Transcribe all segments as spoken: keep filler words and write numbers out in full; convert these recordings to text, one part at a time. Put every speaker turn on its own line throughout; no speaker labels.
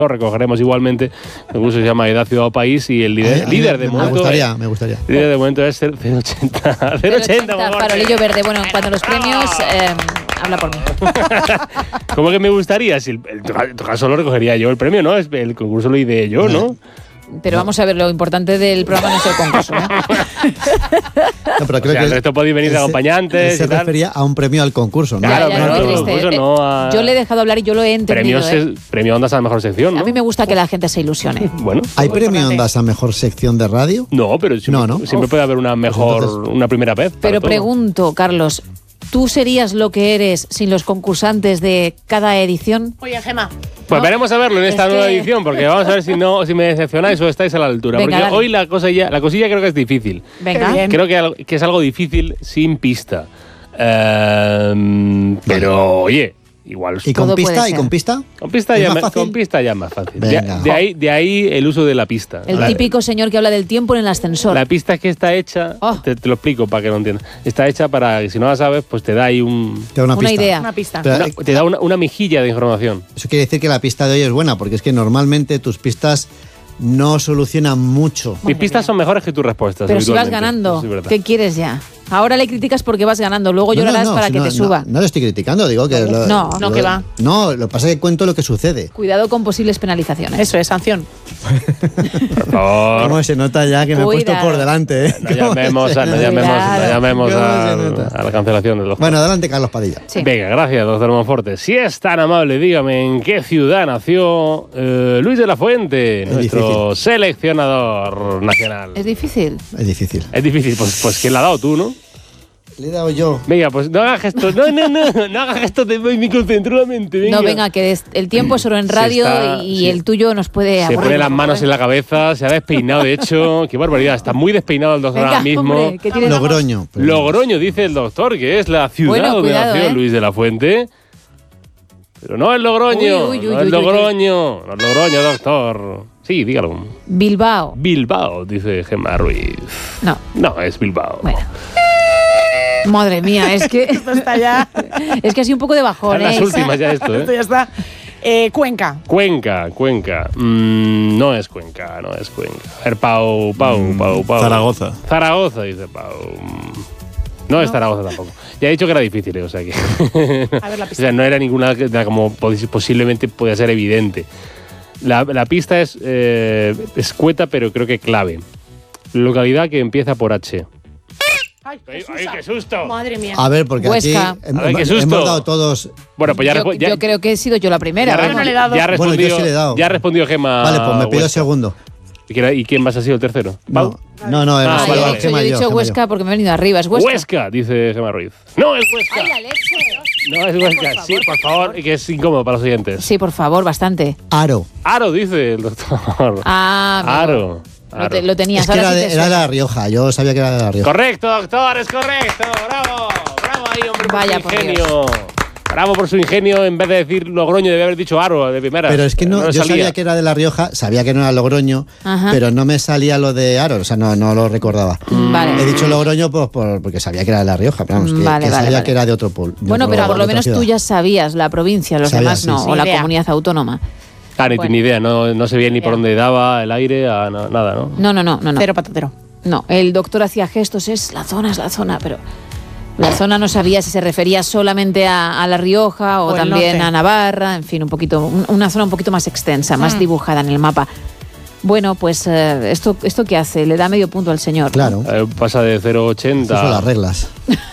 lo recogeremos igualmente. El concurso se llama Edad, Ciudad o País y el líder,
Ay,
líder de
me
momento.
gustaría, me gustaría.
El líder de momento es cero ochenta. cero ochenta,
farolillo verde. Bueno, en cuanto a los premios, eh, habla por mí.
¿Cómo que me gustaría? Si el, el, en tu caso lo recogería yo el premio, ¿no? El concurso lo ideé yo, ¿no?
Pero vamos a ver, lo importante del programa no es el concurso, ¿no?
No, pero creo
o sea,
que
el resto podéis venir de acompañantes.
Se
y tal.
refería a un premio al concurso, ¿no?
Claro,
ya,
pero
ya,
no,
qué
no,
triste.
concurso,
Eh,
no a...
Yo le he dejado hablar y yo lo he entendido.
Premios,
¿eh?
Premio Ondas a la mejor sección, ¿no?
A mí me gusta que la gente se ilusione.
Bueno.
¿Hay
Muy
premio
importante.
Ondas a mejor sección de radio?
No, pero siempre,
No, ¿no?
siempre
Uf.
puede haber una mejor,
Pues entonces-
una primera vez. para
Pero
todo.
pregunto, Carlos, ¿tú serías lo que eres sin los concursantes de cada edición?
Oye, Gemma.
Pues
¿no?
veremos a verlo en esta
Es
nueva
que-
edición, porque vamos a ver si no, si me decepcionáis o estáis a la altura.
Venga,
porque
dale.
hoy la cosilla, la cosilla creo que es difícil.
Venga.
Qué bien.
Creo que, al- que es algo difícil sin pista. Ehm, pero oye, igual
¿Y con
Todo puede
pista? ¿Y
ser.
con pista?
con pista
¿Es
ya
más
me-
fácil?
con pista ya es más fácil. De,
Venga.
de ahí, de ahí el uso de la pista.
El
la,
típico señor que habla del tiempo en el ascensor.
La pista es que está hecha,
Oh.
te, te lo explico para que lo entiendas. Está hecha para que si no la sabes, pues te da ahí un,
Te da una,
Una
pista.
idea.
Una pista.
Pero,
una-
eh,
te da una, una mejilla de información.
Eso quiere decir que la pista de hoy es buena, porque es que normalmente tus pistas no solucionan mucho.
Mis pistas son mejores que tus respuestas.
Pero si vas
habitualmente.
ganando,
Eso sí es verdad.
¿qué quieres ya? Ahora le criticas porque vas ganando, luego
No, no,
llorarás
no,
para
si
que
no,
te suba.
No, no lo estoy criticando, digo que... Lo,
No,
no,
lo-
que va.
No, lo que pasa es que cuento lo que sucede.
Cuidado con posibles penalizaciones.
Eso es, sanción.
Por favor.
¿Cómo se nota ya que me he puesto
Cuidado.
por delante? ¿eh?
No llamemos, a, no
¿Cómo se
llamemos,
nota?
no llamemos
¿Cómo se
a,
nota?
a la cancelación de los
Bueno, adelante, Carlos Padilla.
Sí.
Venga, gracias, doctor Monforte. Si es tan amable, dígame en qué ciudad nació eh, Luis de la Fuente,
Es
nuestro
difícil.
seleccionador nacional.
Es difícil.
Es difícil.
Es difícil, pues, pues ¿quién la ha dado tú, no?
Le he dado yo.
Venga, pues no hagas gestos, no, no, no, no hagas gestos, te me concentro la mente, venga.
No, venga, que es- el tiempo es oro en
Se
radio
está-
y
sí.
el tuyo nos puede
Se
aburrir.
pone las manos en la cabeza, se ha despeinado, de hecho. Qué barbaridad, está muy despeinado el doctor
Venga,
ahora mismo.
hombre, que tienes-
Logroño. pero-
Logroño, dice el doctor, que es la ciudad
Bueno,
donde
cuidado,
nació
¿eh?
Luis de la Fuente. Pero no es Logroño,
Uy, uy,
no
uy,
es
uy,
Logroño, no es Logroño, doctor. Sí, dígalo.
Bilbao.
Bilbao, dice Gemma Ruiz.
No,
No, es Bilbao.
bueno. Madre mía, es que
Esto está ya.
es que ha sido un poco de bajón,
Están las
¿eh?
últimas ya esto,
Esto
¿eh?
ya está. Eh, Cuenca.
Cuenca, Cuenca. Mm, no es Cuenca, no es Cuenca. A ver, Pau, Pau, Pau, Pau.
Zaragoza.
Zaragoza, dice Pau. No, es Zaragoza tampoco. Ya he dicho que era difícil, ¿eh? O sea que.
A ver la
O
pista.
sea, no era ninguna que- de- como pos- posiblemente podía ser evidente. La, la pista es eh, escueta, pero creo que clave. Localidad que empieza por H.
Ay,
¡Ay,
qué
ay,
susto.
qué susto!
Madre mía.
A ver, porque
Huesca.
aquí hem-
A ver, qué susto.
hemos dado todos...
Bueno, pues ya,
yo,
respo- ya,
yo creo que he sido yo la primera.
ya,
Yo
vamos.
no le he dado.
ya ha
Bueno, yo
respondido,
sí le he dado.
ya ha respondido Gemma.
Vale, pues me pido
Huesca.
segundo.
¿Y quién- ¿Y quién más ha sido el tercero?
No, no, no,
Ah,
hemos
Ah,
vale,
yo he
vale.
dicho,
Gemma
yo he
y yo,
dicho
Gemma y yo.
Huesca porque me he venido arriba. Es Huesca.
Huesca, dice Gemma Ruiz. No, es Huesca.
¡Ay, la leche!
No, es Huesca. Sí, por favor, que es incómodo para los oyentes.
Sí, por favor, bastante.
Aro.
Aro, dice el doctor.
Ah, amigo.
Aro.
Lo, te- lo tenías,
Es que
ahora
era
sí
de,
te
era de
suena.
La Rioja, yo sabía que era de La Rioja.
Correcto, doctor, es correcto. Bravo. Bravo ahí, hombre, por
Vaya,
su
por
ingenio. Bravo por su ingenio. En vez de decir Logroño, debe haber dicho Aro de primera.
Pero es que no,
le
yo
salía.
sabía que era de La Rioja, sabía que no era Logroño,
Ajá.
pero no me salía lo de Aro, o sea, no, no lo recordaba.
Vale.
He dicho Logroño pues, por, porque sabía que era de La Rioja, pero vamos, que,
Vale,
que
vale,
sabía
vale.
que era de otro pueblo.
Bueno, pero por lo menos tú ya sabías la provincia, los
Sabía,
demás
sí,
no,
sí.
o la
Ni idea.
comunidad autónoma.
Ah, ni,
Bueno.
ni idea, no, no se veía ni por
Idea.
dónde daba el aire, a na- nada, ¿no?
No, no, no, no, no.
Cero patatero.
No, el doctor hacía gestos, es la zona, es la zona, pero la zona no sabía si se refería solamente a, a La Rioja o,
O el
también
norte.
a Navarra, en fin, un poquito, un- una zona un poquito más extensa, más
Mm.
dibujada en el mapa. Bueno, pues eh, esto, esto qué hace, le da medio punto al señor. ¿no?
Claro,
Eh, pasa de cero coma
esas son las
ochenta
reglas.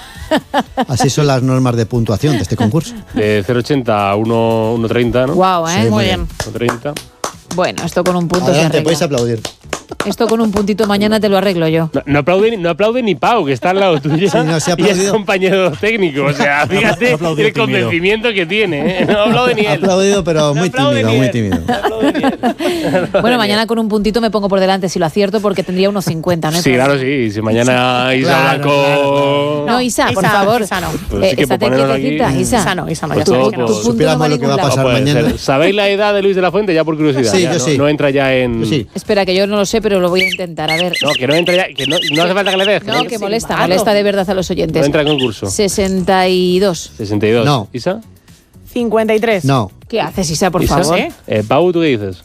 Así son las normas de puntuación de este concurso.
de cero coma ochenta a uno coma treinta, ¿no?
Guau, ¿eh?
Sí,
Muy
muy
bien.
uno coma treinta.
Bueno, esto con un punto se
Adelante,
arregla.
podéis aplaudir.
Esto con un puntito mañana te lo arreglo yo.
No, no aplaude, ni- no aplaude ni Pau, que está al lado tuyo.
Sí, no, se ha
y es
aplaudido.
compañero técnico. O sea, fíjate
aplaudido
el
tímido.
convencimiento que tiene. ¿eh? No aplaude ni
Ha
él.
aplaudido, pero
No
muy
aplaude
tímido,
ni
muy
él.
tímido.
No aplaude ni él.
Bueno, mañana con un puntito me pongo por delante si lo acierto porque tendría unos cincuenta, ¿no?
Sí, claro, sí. Si mañana Isa
Claro,
Blanco.
claro,
No, Isa, por
Isa,
favor.
Isa no.
Pues
Eh,
sí que
estate
por ponerlo
quietecita,
aquí-
Isa.
Isa no, Isa no,
Pues
ya
todo,
sabes que no.
pues,
Tu punto
Supiéramos
no va a
lo que va a
ningún lado.
pasar
No puede
mañana.
ser. ¿Sabéis la edad de Luis de la Fuente? Ya por curiosidad.
Sí,
ya,
yo
no,
sí.
no entra ya en.
Yo sí.
Espera, que yo no lo sé, pero lo voy a intentar. A ver.
No, que no entra ya. Que no, no hace falta que le des.
No,
no,
que molesta,
Silbato.
molesta de verdad a los
no
oyentes.
entra en concurso.
sesenta y dos.
sesenta y dos.
No.
¿Isa?
cincuenta y tres.
No,
¿Qué haces, Isa, por
¿Isa?
favor?
¿Sí?
Eh, Pau, ¿tú qué dices?